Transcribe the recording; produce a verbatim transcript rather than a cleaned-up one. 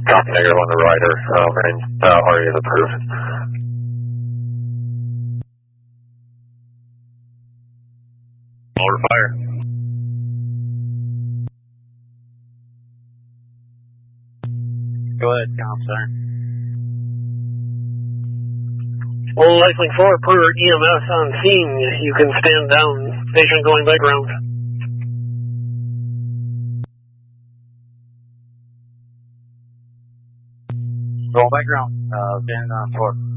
Copy negative on the rider, um, and uh, R E is approved. Order fire. Go ahead, Tom, sir. Well, Lifelink four, per E M S on scene, you can stand down. Patient going background. Going background. Uh, stand on four.